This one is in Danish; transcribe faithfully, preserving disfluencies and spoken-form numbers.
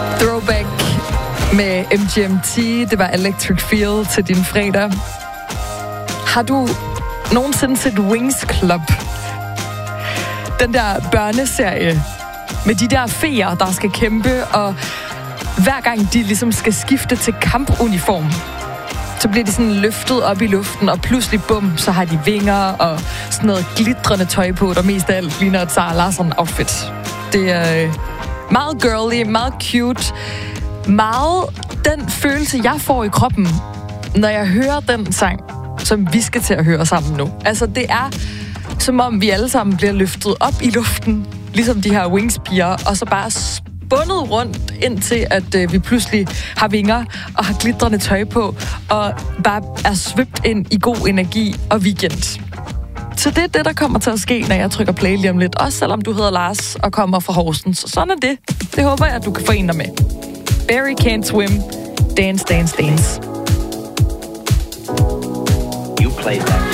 Throwback med M G M T. Det var Electric Feel til din fredag. Har du nogensinde set Winx Club? Den der børneserie med de der feer, der skal kæmpe, og hver gang de ligesom skal skifte til kampuniform, så bliver de sådan løftet op i luften, og pludselig bum, så har de vinger og sådan noget glitrende tøj på, der mest af alt ligner et Zara Larsson outfit. Det er øh, meget girly, meget cute, meget den følelse, jeg får i kroppen, når jeg hører den sang, som vi skal til at høre sammen nu. Altså, det er som om vi alle sammen bliver løftet op i luften, ligesom de her Winx-piger, og så bare spundet rundt, indtil at øh, vi pludselig har vinger og har glitrende tøj på, og bare er svøbt ind i god energi og weekend. Så det er det, der kommer til at ske, når jeg trykker play lige om lidt. Også selvom du hedder Lars og kommer fra Horsens. Så sådan er det. Det håber jeg, at du kan forene dig med. Barry Can't Swim. Dance, dance, dance. You played that.